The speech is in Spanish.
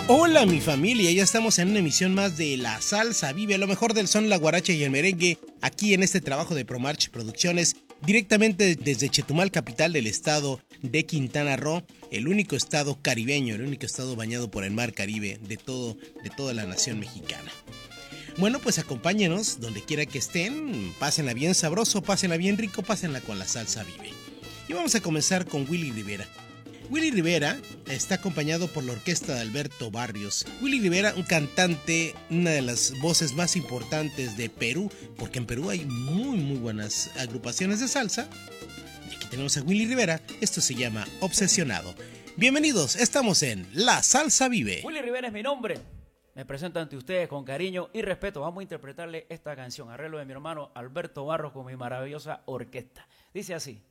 Hola mi familia, ya estamos en una emisión más de La Salsa Vive, lo mejor del son, la guaracha y el merengue, aquí en este trabajo de Promarch Producciones, directamente desde Chetumal, capital del estado de Quintana Roo, el único estado caribeño, el único estado bañado por el mar Caribe de toda la nación mexicana. Bueno, pues acompáñenos donde quiera que estén, pásenla bien sabroso, pásenla bien rico, pásenla con La Salsa Vive. Y vamos a comenzar con Willy Rivera. Willy Rivera está acompañado por la orquesta de Alberto Barrios. Willy Rivera, un cantante, una de las voces más importantes de Perú, porque en Perú hay muy buenas agrupaciones de salsa. Y aquí tenemos a Willy Rivera, esto se llama Obsesionado. Bienvenidos, estamos en La Salsa Vive. Willy Rivera es mi nombre. Me presento ante ustedes con cariño y respeto. Vamos a interpretarle esta canción, arreglo de mi hermano Alberto Barros con mi maravillosa orquesta. Dice así.